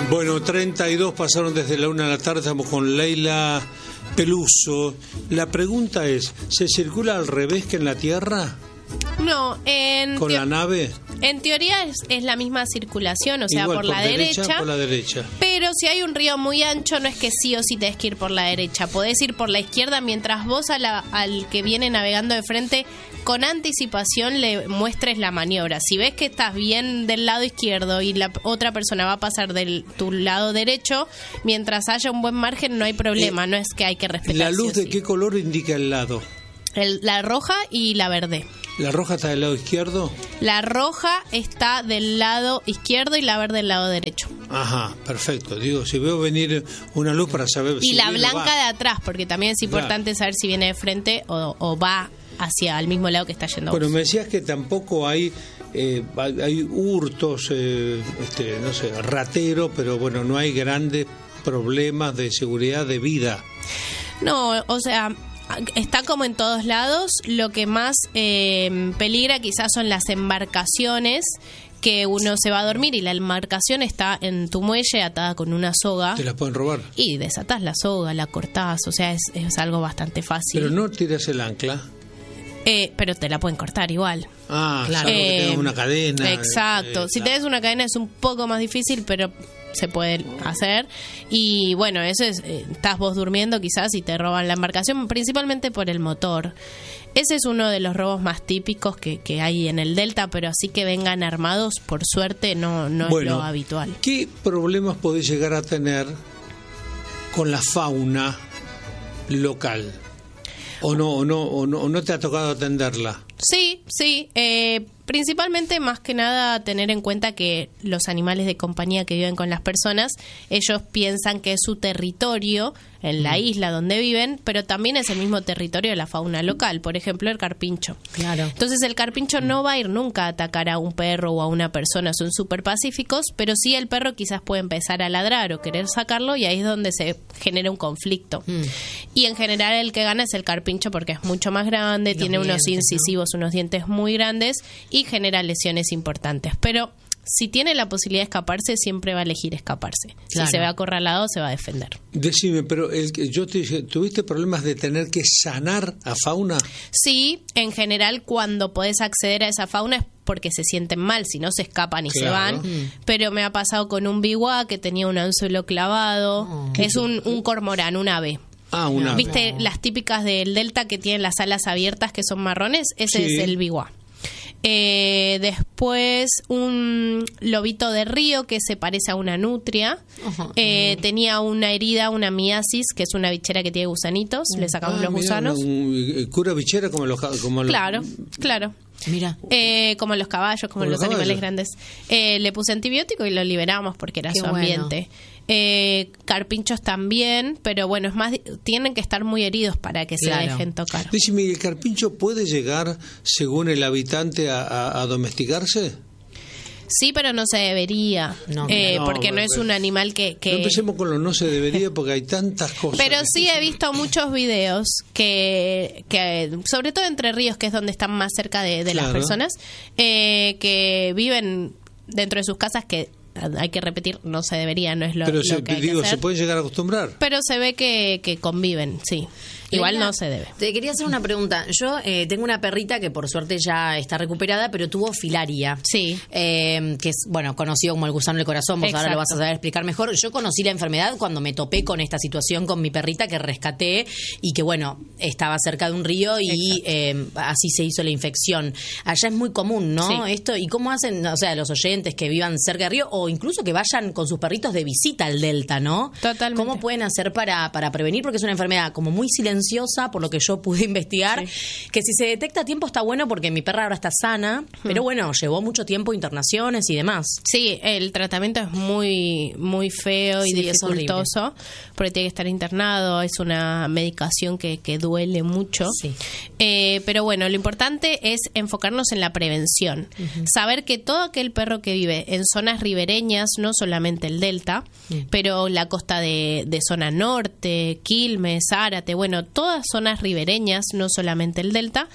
Bueno, 32 pasaron desde la 1 de la tarde, estamos con Leila Peluso. La pregunta es, ¿se circula al revés que en la Tierra? No, ¿Con la nave? En teoría es la misma circulación, o sea, igual, por la derecha. Pero si hay un río muy ancho, no es que sí o sí tenés que ir por la derecha. Podés ir por la izquierda mientras vos al que viene navegando de frente con anticipación le muestres la maniobra. Si ves que estás bien del lado izquierdo y la otra persona va a pasar tu lado derecho, mientras haya un buen margen no hay problema, no es que hay que respetar. ¿La luz de qué color indica el lado? La roja y la verde. ¿La roja está del lado izquierdo? La roja está del lado izquierdo y la verde del lado derecho. Ajá, perfecto. Digo, si veo venir una luz para saber y si la viene blanca de atrás, porque también es importante saber si viene de frente o va hacia el mismo lado que está yendo. Bueno, me decías que tampoco hay hurtos, no sé, ratero, pero bueno, no hay grandes problemas de seguridad de vida. No, o sea, está como en todos lados. Lo que más peligra quizás son las embarcaciones, que uno se va a dormir y la embarcación está en tu muelle atada con una soga. ¿Te la pueden robar? Y desatás la soga, la cortás, o sea, es algo bastante fácil. Pero no tiras el ancla. Pero te la pueden cortar igual. Ah, claro, porque tengas una cadena. Exacto. Si tenés una cadena es un poco más difícil, pero se puede hacer. Y bueno, eso es, estás vos durmiendo quizás y te roban la embarcación, principalmente por el motor. Ese es uno de los robos más típicos que hay en el Delta, pero así que vengan armados, por suerte, no es lo habitual. ¿Qué problemas podés llegar a tener con la fauna local? ¿O no te ha tocado atenderla? Sí. Principalmente, más que nada, tener en cuenta que los animales de compañía que viven con las personas, ellos piensan que es su territorio en la isla donde viven, pero también es el mismo territorio de la fauna local. Por ejemplo, el carpincho. Claro. Entonces, el carpincho no va a ir nunca a atacar a un perro o a una persona. Son súper pacíficos, pero sí el perro quizás puede empezar a ladrar o querer sacarlo, y ahí es donde se genera un conflicto. Y en general el que gana es el carpincho porque es mucho más grande, tiene unos incisivos, unos dientes muy grandes y genera lesiones importantes. Pero si tiene la posibilidad de escaparse, siempre va a elegir escaparse. Claro. Si se ve acorralado, se va a defender. Decime, pero yo te dije, ¿tuviste problemas de tener que sanar a fauna? Sí, en general cuando podés acceder a esa fauna es porque se sienten mal, si no se escapan y se van. Pero me ha pasado con un biwa que tenía un anzuelo clavado. Es un cormorán, un ave. Un ave. ¿Viste las típicas del Delta que tienen las alas abiertas que son marrones? Ese es el biwa. Después un lobito de río que se parece a una nutria. Tenía una herida, una miasis, que es una bichera que tiene gusanitos. Le sacamos los gusanos. ¿Cura bichera como los Claro. Mira. Como los caballos, como los animales grandes. Le puse antibiótico y lo liberamos porque era su ambiente. Carpinchos también, pero bueno, es más, tienen que estar muy heridos para que se dejen tocar. Dígame, ¿el carpincho puede llegar, según el habitante, a domesticarse? Sí, pero no se debería, porque no es un animal que... No empecemos con lo no se debería, porque hay tantas cosas. Pero sí he visto muchos videos que sobre todo Entre Ríos, que es donde están más cerca de las personas, que viven dentro de sus casas, que hay que repetir, no se debería, no es lo que hay que hacer. ¿Se puede llegar a acostumbrar? Pero se ve que conviven, sí. Igual no se debe. Te quería hacer una pregunta. Yo tengo una perrita que por suerte ya está recuperada, pero tuvo filaria. Sí. Que es, conocido como el gusano del corazón. Vos ahora lo vas a saber explicar mejor. Yo conocí la enfermedad cuando me topé con esta situación con mi perrita que rescaté y que, estaba cerca de un río y así se hizo la infección. Allá es muy común, ¿no? Sí. Esto. ¿Y cómo hacen, los oyentes que vivan cerca del río o incluso que vayan con sus perritos de visita al Delta, ¿no? Totalmente. ¿Cómo pueden hacer para prevenir? Porque es una enfermedad como muy silenciosa, por lo que yo pude investigar, que si se detecta a tiempo está bueno porque mi perra ahora está sana, pero llevó mucho tiempo internaciones y demás. Sí, el tratamiento es muy muy feo y dificultoso porque tiene que estar internado, es una medicación que duele mucho. Sí. Pero lo importante es enfocarnos en la prevención. Saber que todo aquel perro que vive en zonas ribereñas, no solamente el Delta, pero la costa de zona norte, Quilmes, Zárate, todas zonas ribereñas, no solamente el Delta,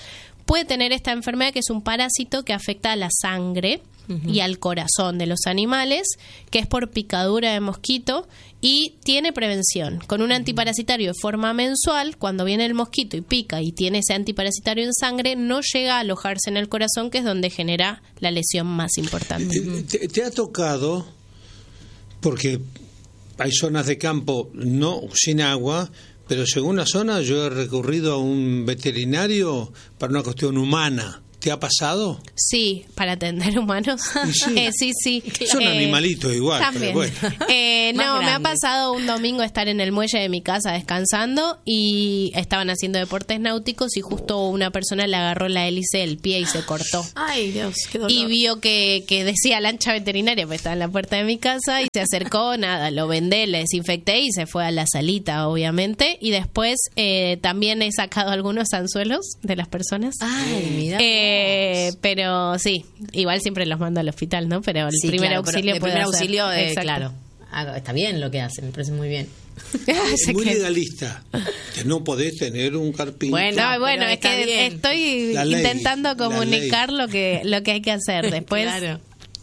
puede tener esta enfermedad, que es un parásito que afecta a la sangre y al corazón de los animales, que es por picadura de mosquito, y tiene prevención. Con un antiparasitario de forma mensual, cuando viene el mosquito y pica y tiene ese antiparasitario en sangre, no llega a alojarse en el corazón, que es donde genera la lesión más importante. ¿Te ha tocado, porque hay zonas de campo no sin agua, pero según la zona yo he recurrido a un veterinario para una cuestión humana? ¿Te ha pasado? Sí, para atender humanos. Sí, sí. Son animalitos igual, también. Pero bueno. No, me ha pasado un domingo estar en el muelle de mi casa descansando y estaban haciendo deportes náuticos y justo una persona le agarró la hélice del pie y se cortó. Ay, Dios, qué dolor. Y vio que decía lancha veterinaria, pues estaba en la puerta de mi casa y se acercó, nada, lo vendé, le desinfecté y se fue a la salita, obviamente. Y después también he sacado algunos anzuelos de las personas. Ay, mira. Pero sí, igual siempre los mando al hospital, ¿no? Pero el primer auxilio puede primer hacer. auxilio, Claro. Está bien lo que hace, me parece muy bien. Es muy legalista, que no podés tener un carpincho. Bueno, es que bien. Estoy intentando comunicar lo que hay que hacer. Después, claro.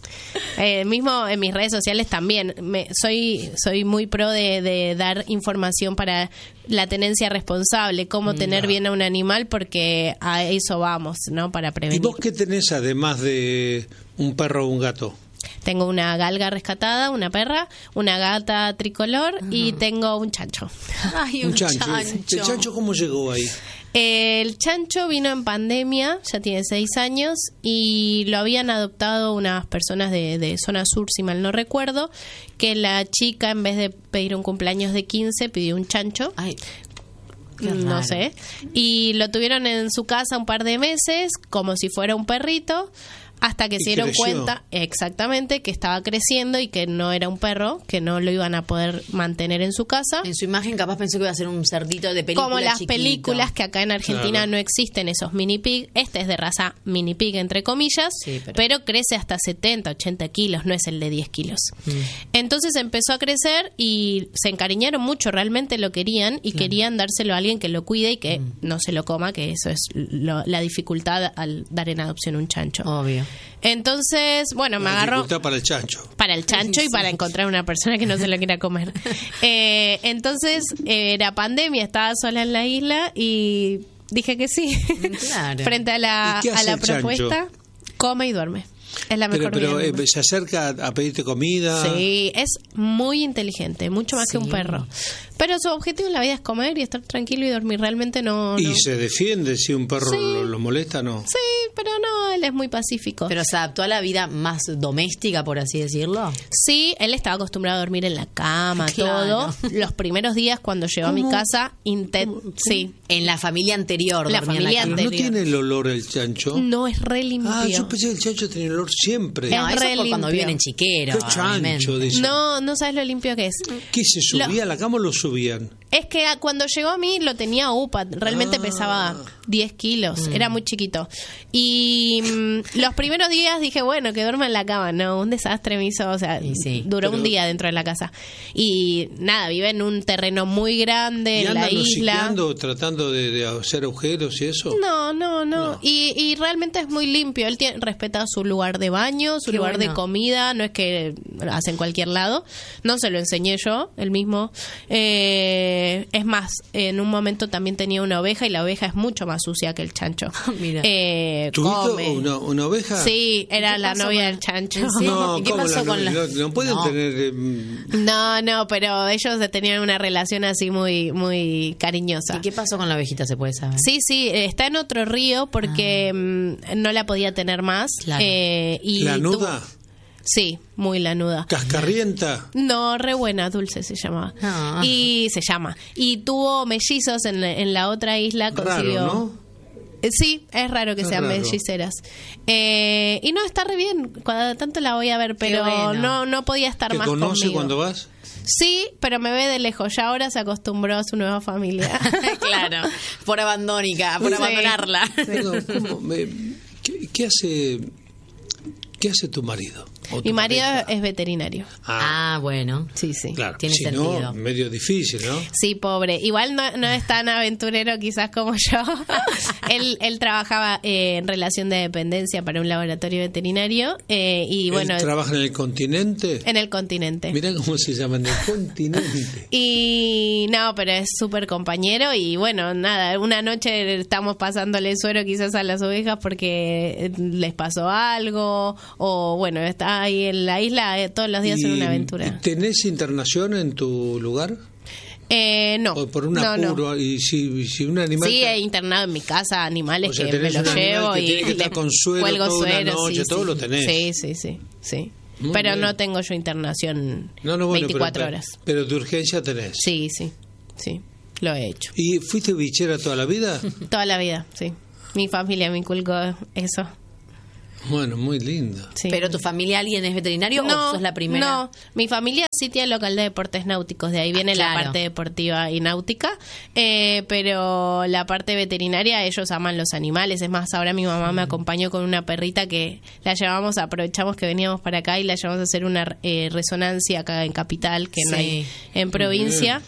Mismo en mis redes sociales también soy muy pro de dar información para la tenencia responsable, cómo tener bien a un animal, porque a eso vamos, ¿no? Para prevenir. ¿Y vos qué tenés además de un perro o un gato? Tengo una galga rescatada, una perra, una gata tricolor y tengo un chancho. Ay, un chancho. ¿El chancho cómo llegó ahí? El chancho vino en pandemia, ya tiene 6 años, y lo habían adoptado unas personas de zona sur, si mal no recuerdo, que la chica, en vez de pedir un cumpleaños de 15, pidió un chancho. Ay, no sé. Y lo tuvieron en su casa un par de meses, como si fuera un perrito, hasta que se dieron cuenta exactamente que estaba creciendo y que no era un perro, que no lo iban a poder mantener en su casa. En su imagen capaz pensó que iba a ser un cerdito de película como las chiquito. Películas, que acá en Argentina no existen esos mini pig. Este es de raza mini pig, entre comillas, sí, pero crece hasta 70, 80 kilos, no es el de 10 kilos. Entonces empezó a crecer y se encariñaron mucho, realmente lo querían y querían dárselo a alguien que lo cuide y que no se lo coma, que eso es la dificultad al dar en adopción un chancho. Obvio. Entonces, bueno, me agarró... dificultad para el chancho. Para el chancho y para encontrar una persona que no se lo quiera comer. Entonces, era pandemia, estaba sola en la isla y dije que sí. Claro. Frente a la propuesta, come y duerme. Es la mejor pero vida. se acerca a pedirte comida. Sí, es muy inteligente, mucho más que un perro. Pero su objetivo en la vida es comer y estar tranquilo y dormir. Realmente no... ¿Y se defiende si un perro lo molesta? No. Sí, pero no, él es muy pacífico. ¿Pero se adaptó a la vida más doméstica, por así decirlo? Sí, él estaba acostumbrado a dormir en la cama, Claro. todo. Los primeros días cuando llegó a mi casa, sí. En la familia anterior. La dormía en familia cama. ¿Pero no anterior. tiene el olor el chancho? No, es re limpio. Ah, yo pensé que el chancho tenía olor siempre. No, Es eso re es por cuando limpio. viven en chiquero. ¿Qué chancho? Dice. No sabes lo limpio que es. ¿Qué se subía a la cama o lo subían? Es que cuando llegó a mí lo tenía UPA, realmente pesaba 10 kilos, era muy chiquito. Y los primeros días dije, bueno, que duerma en la cama. No, un desastre me hizo, o sea, duró un día dentro de la casa. Y nada, vive en un terreno muy grande, en la isla. Tratando de hacer agujeros y eso? No. Y realmente es muy limpio. Él respeta su lugar de baño, su lugar de comida. No es que hace en cualquier lado. No se lo enseñé yo, él mismo. Es más, en un momento también tenía una oveja y la oveja es mucho más sucia que el chancho. Mira. ¿Tuviste una oveja? Sí, era la novia del chancho. No, ¿Y qué ¿cómo pasó con la...? No pueden tener... No, pero ellos tenían una relación así muy, muy cariñosa. ¿Y qué pasó con la ovejita, se puede saber? Sí, está en otro río porque no la podía tener más. Claro. Y ¿Lanuda? Sí, muy lanuda. ¿Cascarrienta? No, re buena, Dulce se llamaba. Y se llama. Y tuvo mellizos en la otra isla. Consiguió... Raro, ¿no? Sí, es raro que sean melliceras. Y no, está re bien. Cada tanto la voy a ver, pero no podía estar más conmigo. ¿Te conoce cuando vas? Sí, pero me ve de lejos. Ya ahora se acostumbró a su nueva familia. Claro, por abandonarla. Perdón, ¿qué hace tu marido? Mi marido es veterinario. Bueno. Sí. Claro, tiene sentido. No, medio difícil, ¿no? Sí, pobre. Igual no es tan aventurero quizás como yo. Él trabajaba en relación de dependencia para un laboratorio veterinario y bueno. ¿Él trabaja en el continente? En el continente. Mirá cómo se llama, en el continente. Y no, pero es súper compañero y bueno, nada, una noche estamos pasándole suero quizás a las ovejas porque les pasó algo o bueno, está ahí en la isla todos los días en una aventura. ¿Tenés internación en tu lugar? No. ¿O por un apuro? No. Y si un animal... Sí, he internado en mi casa animales, o sea, que me los llevo y les con suero cuelgo toda suero. Una noche, todo lo tenés. Sí. Muy pero bien. No tengo yo internación bueno, 24 horas. Pero de urgencia tenés. Sí, lo he hecho. ¿Y fuiste bichera toda la vida? Toda la vida, sí. Mi familia me inculcó eso. Bueno, muy lindo. Sí. ¿Pero tu familia alguien es veterinario o sos la primera? No, mi familia sí tiene local de deportes náuticos, de ahí viene la parte deportiva y náutica, pero la parte veterinaria, ellos aman los animales. Es más, ahora mi mamá me acompañó con una perrita que la llevamos, aprovechamos que veníamos para acá y la llevamos a hacer una resonancia acá en Capital, que no hay en provincia.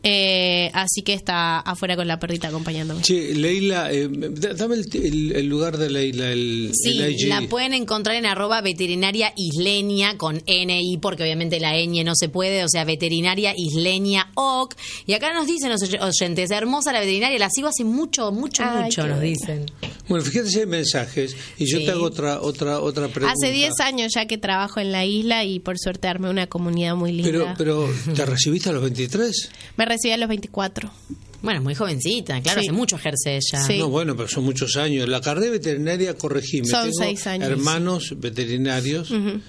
Así que está afuera con la perrita acompañándome. Che, Leila, dame el lugar de Leila, el IG. La pueden encontrar en @veterinariaisleña con NI, porque obviamente la ñ no se puede, o sea, Veterinaria Isleña OC. Y acá nos dicen los oyentes, hermosa la veterinaria, la sigo hace mucho, nos dicen. Bueno, fíjate si hay mensajes y yo te hago otra pregunta. Hace 10 años ya que trabajo en la isla y por suerte armé una comunidad muy linda. Pero ¿te recibiste a los 23? Me recibí a los 24. Bueno, es muy jovencita, claro, hace mucho ejerce ella. Sí. No, bueno, pero son muchos años. La carrera veterinaria, corregime. Son tengo 6 años. Hermanos veterinarios.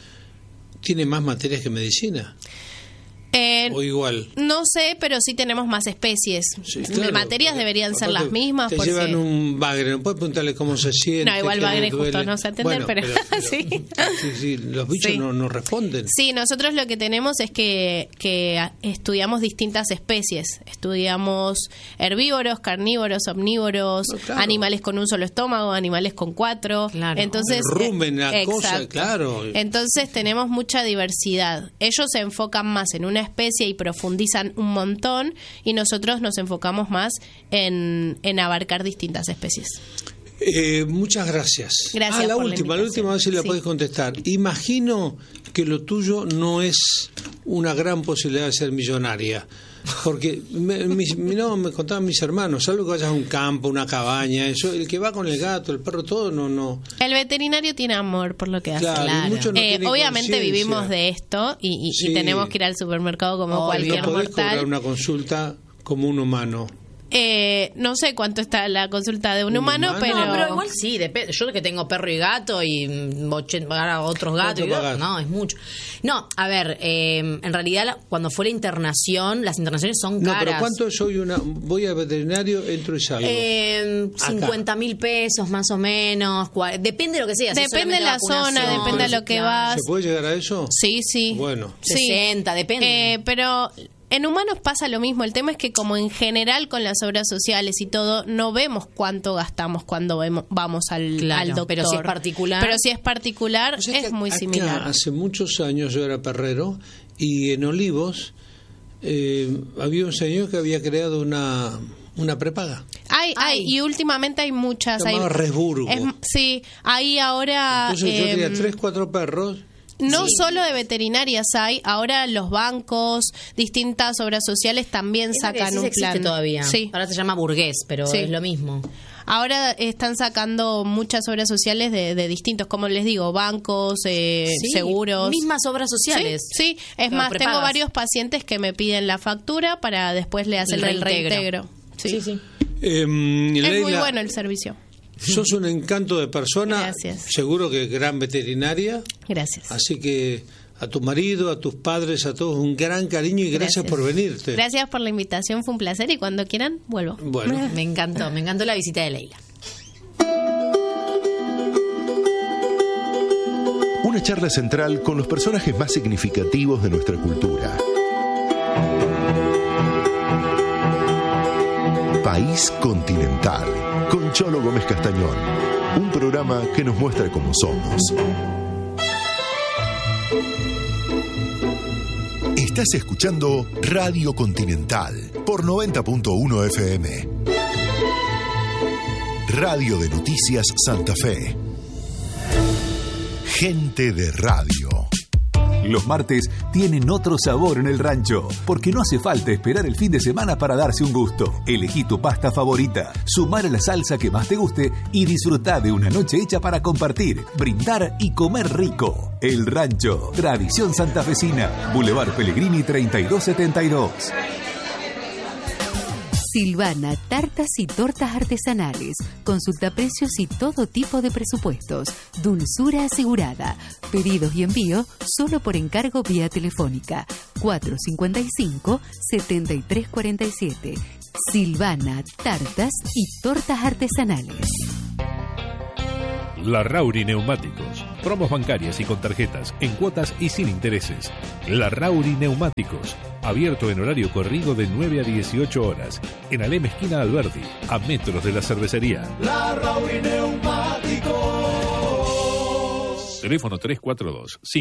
¿Tiene más materias que medicina? ¿O igual? No sé, pero sí tenemos más especies. Sí, claro, materias deberían ser las mismas. Te porque... llevan un bagre, no puedes preguntarle cómo se siente. No, igual bagre justo no sé entender, pero sí. Sí, los bichos no responden. Sí, nosotros lo que tenemos es que estudiamos distintas especies. Estudiamos herbívoros, carnívoros, omnívoros, animales con un solo estómago, animales con 4. Claro. Entonces, rumen, la cosa, claro. Entonces tenemos mucha diversidad. Ellos se enfocan más en una especie y profundizan un montón y nosotros nos enfocamos más en abarcar distintas especies. Muchas gracias. Gracias la por última, la a ver si la podés contestar. Imagino que lo tuyo no es una gran posibilidad de ser millonaria. Porque me contaban mis hermanos, salvo que vayas a un campo, una cabaña, eso, el que va con el gato, el perro, todo, no. El veterinario tiene amor por lo que hace. Claro. Muchos no tienen obviamente vivimos de esto y tenemos que ir al supermercado como cualquier no podés mortal. Cobrar una consulta como un humano. No sé cuánto está la consulta de un humano, pero... No, pero igual sí, depende. Yo que tengo perro y gato y otros gatos, no, es mucho. No, a ver, en realidad cuando fue la internación, las internaciones son caras. No, pero ¿cuánto voy al veterinario, entro y salgo? 50.000 pesos más o menos, depende de lo que sea. Depende de la zona, depende de lo que vas. ¿Se puede llegar a eso? Sí. Bueno. 60, depende. Pero... En humanos pasa lo mismo. El tema es que como en general con las obras sociales y todo, no vemos cuánto gastamos cuando vamos al doctor. Pero si es particular, es muy similar. Hace muchos años yo era perrero y en Olivos había un señor que había creado una prepaga. Y últimamente hay muchas. Se llamaba Resburgo. Sí, hay ahora... Entonces yo tenía 3, 4 perros. No solo de veterinarias hay, ahora los bancos, distintas obras sociales también sacan un plan. Todavía. Sí. Ahora se llama burgués, pero es lo mismo. Ahora están sacando muchas obras sociales de distintos, como les digo, bancos, seguros. Mismas obras sociales. Sí. Es más, tengo varios pacientes que me piden la factura para después le hacer el reintegro. Sí. Es muy bueno el servicio. Sos un encanto de persona. Gracias. Seguro que gran veterinaria. Gracias. Así que a tu marido, a tus padres, a todos un gran cariño y gracias por venirte. Gracias por la invitación, fue un placer y cuando quieran vuelvo. Bueno. Me encantó la visita de Leila. Una charla central con los personajes más significativos de nuestra cultura. País Continental, con Cholo Gómez Castañón. Un programa que nos muestra cómo somos. Estás escuchando Radio Continental por 90.1 FM. Radio de Noticias Santa Fe. Gente de radio. Los martes tienen otro sabor en el rancho, porque no hace falta esperar el fin de semana para darse un gusto. Elegí tu pasta favorita, sumar a la salsa que más te guste y disfrutar de una noche hecha para compartir, brindar y comer rico. El Rancho, tradición santafesina, Boulevard Pellegrini 3272. Silvana, tartas y tortas artesanales. Consulta precios y todo tipo de presupuestos. Dulzura asegurada. Pedidos y envío solo por encargo vía telefónica. 455-7347. Silvana, tartas y tortas artesanales. Larrauri Neumáticos. Promos bancarias y con tarjetas, en cuotas y sin intereses. Larrauri Neumáticos. Abierto en horario corrido de 9 a 18 horas. En Alem esquina Alberdi, a metros de la cervecería. Larrauri Neumáticos. Teléfono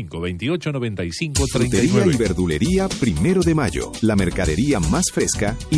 342-528-9539. Frutería y verdulería 1 de Mayo. La mercadería más fresca y